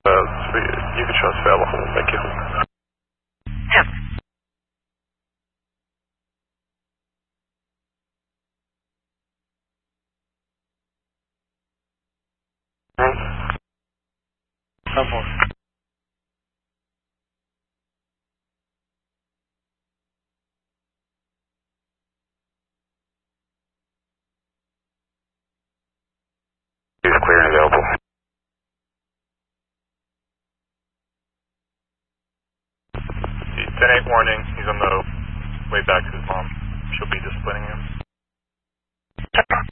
You can show us available. Thank you. Yes. He's clear and available. 10-8 warning. He's on the way back to his mom. She'll be disciplining him.